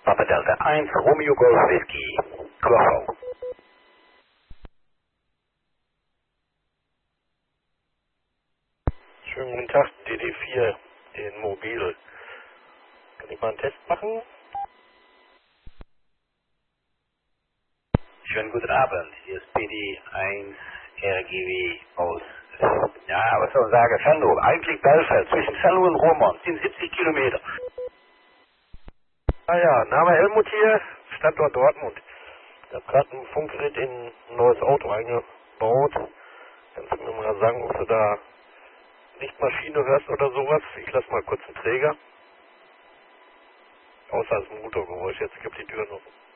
Papa Delta 1, Romeo Golf Whisky, Quaffo. Schönen guten Tag, DD4 in Mobil. Kann ich mal einen Test machen? Schönen guten Abend, hier ist PD1 RGW aus, was soll man sagen, Venlo, eigentlich Belfeld, zwischen Venlo und Roermond, sind 70 Kilometer. Ah ja, Name Helmut hier, Standort Dortmund. Ich habe gerade ein Funkgerät in ein neues Auto eingebaut. Kannst du mir mal sagen, ob du da Lichtmaschine hörst oder sowas? Ich lasse mal kurz einen Träger. Außer das Motorgeräusch, jetzt gibt die Tür noch.